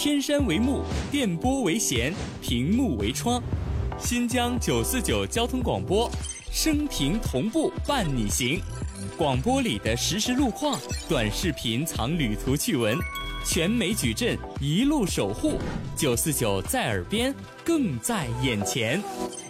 天山为幕，电波为弦，屏幕为窗。新疆949交通广播，声屏同步伴你行。广播里的实时路况，短视频藏旅途趣闻，全美矩阵一路守护。949在耳边，更在眼前。